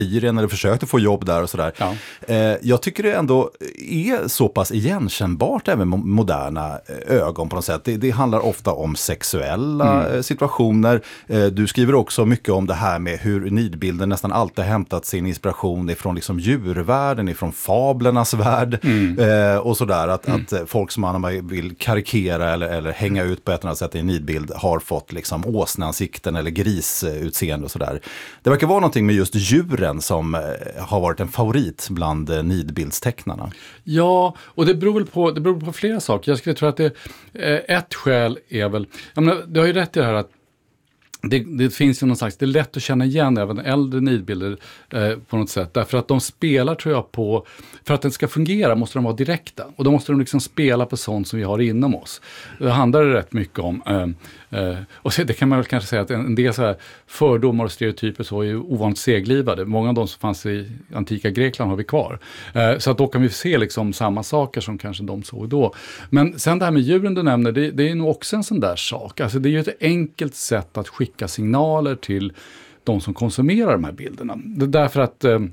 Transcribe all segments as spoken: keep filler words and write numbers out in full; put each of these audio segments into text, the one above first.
Syrien eller försökte få jobb där och sådär. Ja. Eh, jag tycker det ändå är så pass igenkännbart även med moderna ögon på något sätt. Det, det handlar ofta om sexuella mm. situationer. Eh, du skriver också mycket om det här med hur nidbilden nästan alltid hämtat sin inspiration ifrån liksom djurvärlden, ifrån fablernas värld mm. eh, och sådär. Att, mm. att folk som man vill karikera eller, eller hänga ut på ett eller annat sätt i en nidbild har fått liksom åsneansikten eller grisutseende och sådär. Det verkar vara någonting med just djuren som har varit en favorit bland nidbildstecknarna. Ja, och det beror väl på, det beror på flera saker. Jag skulle tro att det, ett skäl är väl, jag menar, du har ju rätt i det här att Det, det finns ju någon slags, det är lätt att känna igen även äldre nidbilder eh, på något sätt. Därför att de spelar, tror jag, på, för att den ska fungera måste de vara direkta. Och då måste de liksom spela på sånt som vi har inom oss. Det handlar rätt mycket om, eh, eh, och så, det kan man väl kanske säga att en, en del så här fördomar och stereotyper så är ju ovanligt seglivade. Många av de som fanns i antika Grekland har vi kvar. Eh, så att då kan vi se liksom samma saker som kanske de såg då. Men sen det här med djuren du nämner, det, det är nog också en sån där sak. Alltså det är ju ett enkelt sätt att skicka signaler till de som konsumerar de här bilderna. Det är därför att, eh,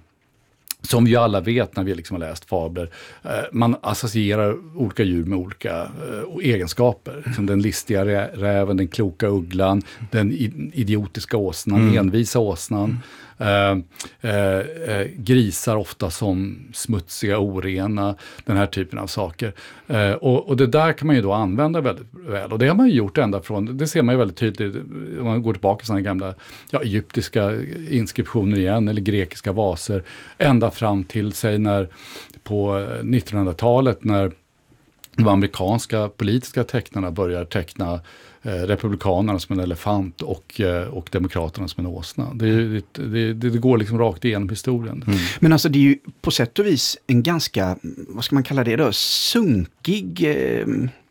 som vi alla vet när vi liksom har läst fabler, eh, man associerar olika djur med olika eh, egenskaper. Liksom den listiga rä- räven, den kloka ugglan, den i- idiotiska åsnan, mm. envisa åsnan. Uh, uh, uh, grisar ofta som smutsiga, orena, den här typen av saker. Uh, och, och det där kan man ju då använda väldigt väl. Och det har man ju gjort ända från, det ser man ju väldigt tydligt om man går tillbaka till sådana gamla ja, egyptiska inskriptioner igen, eller grekiska vaser, ända fram till sig när på nittonhundratalet när de amerikanska politiska tecknarna börjar teckna eh, republikanerna som en elefant och, eh, och demokraterna som en åsna. Det, det, det, det går liksom rakt igenom historien. Mm. Men alltså det är ju på sätt och vis en ganska, vad ska man kalla det då, sunkig... Eh...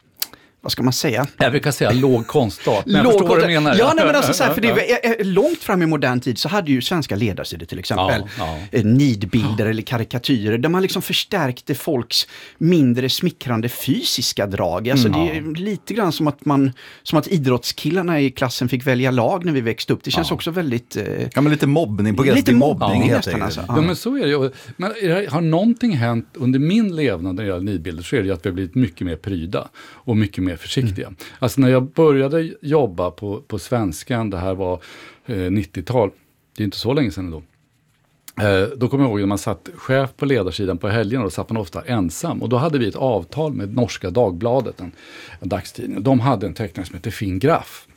Vad ska man säga? Jag brukar säga låg konstart, men jag låg förstår vad du menar. Ja, nej, men alltså så här, för det är, långt fram i modern tid så hade ju svenska ledarsidor till exempel ja, ja. nidbilder ja. eller karikatyrer där man liksom förstärkte folks mindre smickrande fysiska drag. Alltså mm, det är ja. lite grann som att man som att idrottskillarna i klassen fick välja lag när vi växte upp. Det känns ja. också väldigt... Eh, ja, men lite mobbning på gränsen till mobbning. Ja, nästan, alltså. ja. ja, men så är det ju. Men har någonting hänt under min levnad när det gäller nidbilder så är det ju att vi har blivit mycket mer pryda och mycket mer försiktiga. Mm. Alltså när jag började jobba på, på Svenskan, det här var eh, nittiotal, det är inte så länge sedan då. Eh, då kommer jag ihåg när man satt chef på ledarsidan på helgen och då satt man ofta ensam. Och då hade vi ett avtal med Norska Dagbladet, en, en dagstidning. De hade en tecknare som heter Finn Graff.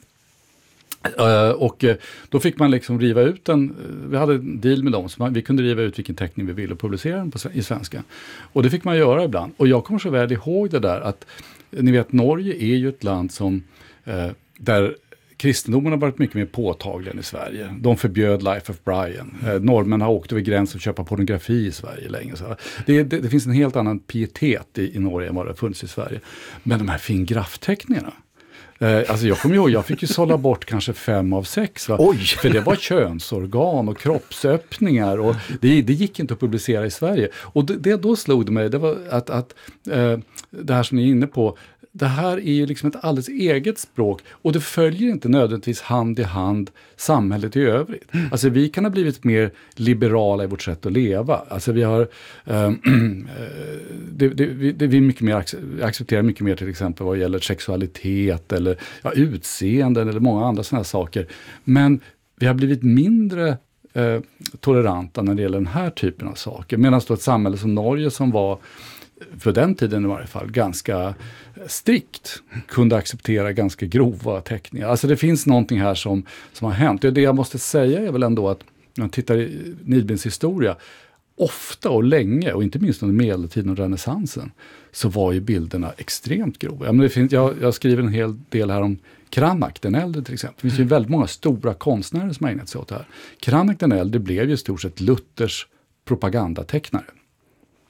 Uh, och uh, då fick man liksom riva ut den, uh, vi hade en deal med dem så man, vi kunde riva ut vilken teckning vi ville och publicera den på, i svenska. Och det fick man göra ibland. Och jag kommer så väl ihåg det där att, ni vet, Norge är ju ett land som, uh, där kristendomen har varit mycket mer påtaglig än i Sverige. De förbjöd Life of Brian. Uh, norrmän har åkt över gränsen och köpa pornografi i Sverige länge. Så det, det, det finns en helt annan pietet i, i Norge än vad det har funnits i Sverige. Men de här Finn Graff-teckningarna, alltså jag kommer ihåg, jag fick ju sålla bort kanske fem av sex. Va? Oj. För det var könsorgan och kroppsöppningar och det, det gick inte att publicera i Sverige. Och det, det då slog det mig, det var att, att eh, det här som ni är inne på, det här är ju liksom ett alldeles eget språk och det följer inte nödvändigtvis hand i hand samhället i övrigt. Mm. Alltså vi kan ha blivit mer liberala i vårt sätt att leva. Alltså vi har äh, det, det, det, vi mycket mer accepterar mycket mer till exempel vad gäller sexualitet eller ja, utseenden eller många andra sådana saker. Men vi har blivit mindre eh, toleranta när det gäller den här typen av saker. Medan då ett samhälle som Norge som var för den tiden i varje fall ganska strikt kunde acceptera ganska grova teckningar. Alltså det finns någonting här som, som har hänt. Det jag måste säga är väl ändå att när man tittar i nidbildens historia, ofta och länge, och inte minst under medeltiden och renässansen, så var ju bilderna extremt grova. Ja, men det finns, jag, jag skriver en hel del här om Cranach den äldre till exempel. Det finns ju väldigt många stora konstnärer som har ägnat sig åt det här. Cranach den äldre blev ju i stort sett Luthers propagandatecknare.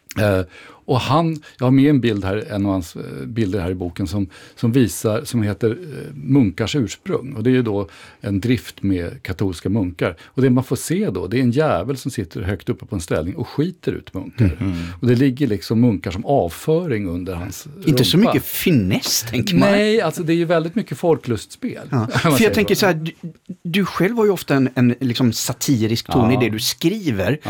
Eh, och han, jag har med en bild här, en av hans bilder här i boken som, som visar, som heter eh, Munkars ursprung. Och det är ju då en drift med katolska munkar. Och det man får se då, det är en jävel som sitter högt uppe på en ställning och skiter ut munkar. Mm. Och det ligger liksom munkar som avföring under hans Inte rumpa. Så mycket finess, tänker man. Nej, alltså det är ju väldigt mycket folklustspel. Ja. För jag tänker så här, du, du själv har ju ofta en, en liksom satirisk ton ja. i det du skriver.